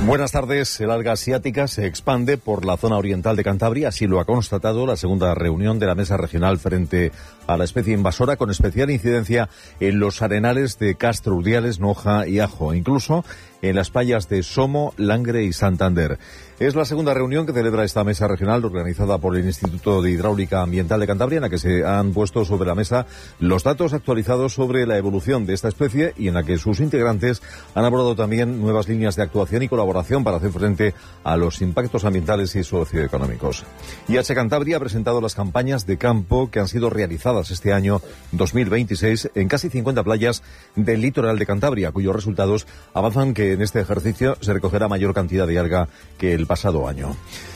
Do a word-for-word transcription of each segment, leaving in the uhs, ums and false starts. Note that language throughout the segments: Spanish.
Buenas tardes. El alga asiática se expande por la zona oriental de Cantabria, así lo ha constatado la segunda reunión de la Mesa Regional frente a la especie invasora, con especial incidencia en los arenales de Castro, Urdiales, Noja y Ajo, incluso en las playas de Somo, Langre y Santander. Es la segunda reunión que celebra esta mesa regional organizada por el Instituto de Hidráulica Ambiental de Cantabria, en la que se han puesto sobre la mesa los datos actualizados sobre la evolución de esta especie y en la que sus integrantes han abordado también nuevas líneas de actuación y colaboración para hacer frente a los impactos ambientales y socioeconómicos. I H Cantabria ha presentado las campañas de campo que han sido realizadas este año dos mil veintiséis en casi cincuenta playas del litoral de Cantabria, cuyos resultados avanzan que en este ejercicio se recogerá mayor cantidad de alga que el pasado año.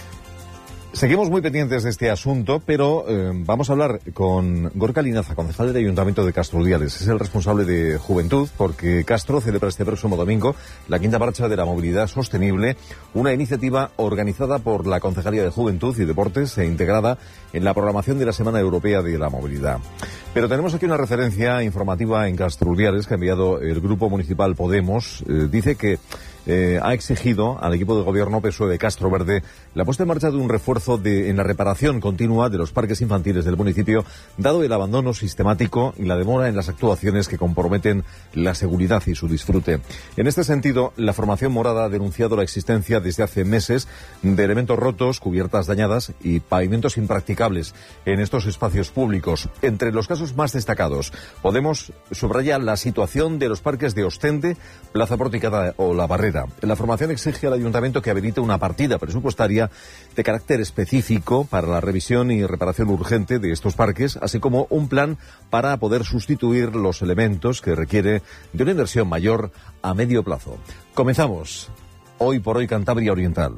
Seguimos muy pendientes de este asunto, pero eh, vamos a hablar con Gorka Linaza, concejal del Ayuntamiento de Castro Urdiales. Es el responsable de Juventud, porque Castro celebra este próximo domingo la quinta marcha de la movilidad sostenible, una iniciativa organizada por la Concejalía de Juventud y Deportes e integrada en la programación de la Semana Europea de la Movilidad. Pero tenemos aquí una referencia informativa en Castro Urdiales que ha enviado el Grupo Municipal Podemos. Eh, dice que Eh, ha exigido al equipo de gobierno P S O E de Castro Verde la puesta en marcha de un refuerzo de, en la reparación continua de los parques infantiles del municipio, dado el abandono sistemático y la demora en las actuaciones que comprometen la seguridad y su disfrute. En este sentido, la formación morada ha denunciado la existencia desde hace meses de elementos rotos, cubiertas dañadas y pavimentos impracticables en estos espacios públicos. Entre los casos más destacados, Podemos subraya la situación de los parques de Ostende, Plaza Porticada o La Barrera. La formación exige al Ayuntamiento que habilite una partida presupuestaria de carácter específico para la revisión y reparación urgente de estos parques, así como un plan para poder sustituir los elementos que requiere de una inversión mayor a medio plazo. Comenzamos. Hoy por hoy Cantabria Oriental.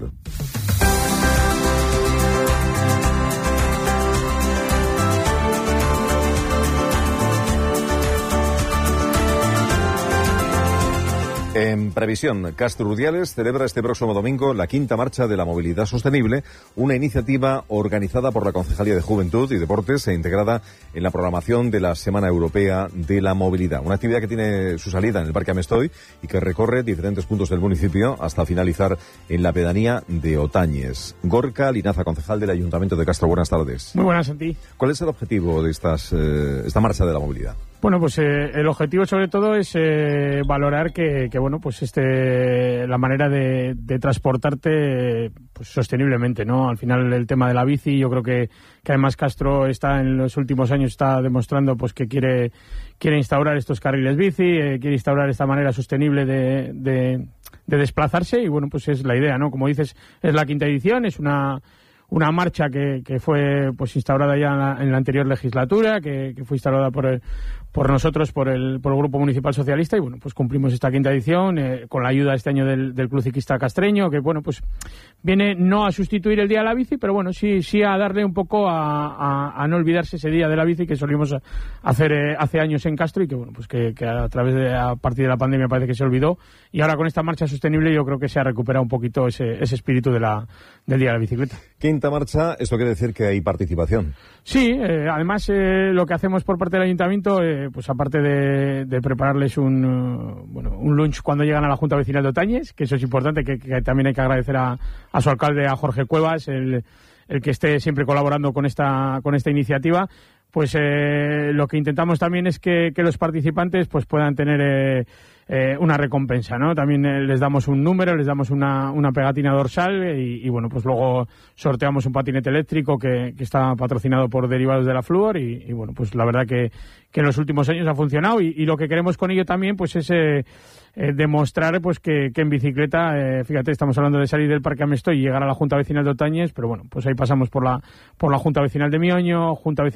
En previsión, Castro Urdiales celebra este próximo domingo la quinta marcha de la movilidad sostenible, una iniciativa organizada por la Concejalía de Juventud y Deportes e integrada en la programación de la Semana Europea de la Movilidad. Una actividad que tiene su salida en el Parque Amestoy y que recorre diferentes puntos del municipio hasta finalizar en la pedanía de Otañes. Gorka Linaza, concejal del Ayuntamiento de Castro, buenas tardes. Muy buenas, Santi. ¿Cuál es el objetivo de estas, eh, esta marcha de la movilidad? Bueno, pues eh, el objetivo sobre todo es eh, valorar que, que bueno, pues este la manera de, de transportarte pues sosteniblemente, ¿no? Al final el tema de la bici, yo creo que, que además Castro está en los últimos años está demostrando pues que quiere quiere instaurar estos carriles bici, eh, quiere instaurar esta manera sostenible de, de, de desplazarse y bueno, pues es la idea, ¿no? Como dices, es la quinta edición, es una una marcha que, que fue pues instaurada ya en la, en la anterior legislatura, que, que fue instaurada por el, por nosotros, por el, por el Grupo Municipal Socialista, y bueno, pues cumplimos esta quinta edición eh, con la ayuda este año del, del Club Ciclista Castreño, que bueno, pues viene no a sustituir el Día de la Bici, pero bueno, sí, sí a darle un poco a, a, a no olvidarse ese Día de la Bici que solíamos hacer eh, hace años en Castro y que bueno, pues que, que a través de, a partir de la pandemia parece que se olvidó, y ahora con esta marcha sostenible yo creo que se ha recuperado un poquito ese, ese espíritu de la, del Día de la Bicicleta. Quinta marcha, esto quiere decir que hay participación. Sí, eh, además eh, lo que hacemos por parte del Ayuntamiento, eh, pues aparte de, de prepararles un uh, bueno un lunch cuando llegan a la Junta Vecinal de Otañes, que eso es importante, que, que también hay que agradecer a, a su alcalde, a Jorge Cuevas, el, el que esté siempre colaborando con esta con esta iniciativa. Pues eh, lo que intentamos también es que, que los participantes pues puedan tener eh, eh, una recompensa, ¿no? También eh, les damos un número, les damos una, una pegatina dorsal y, y bueno, pues luego sorteamos un patinete eléctrico que, que está patrocinado por Derivados de la Fluor y, y bueno, pues la verdad que, que en los últimos años ha funcionado y, y lo que queremos con ello también pues es eh, eh, demostrar pues que, que en bicicleta, eh, fíjate, estamos hablando de salir del Parque Amestoy y llegar a la Junta Vecinal de Otañes, pero bueno, pues ahí pasamos por la por la Junta Vecinal de Mioño, Junta Vecinal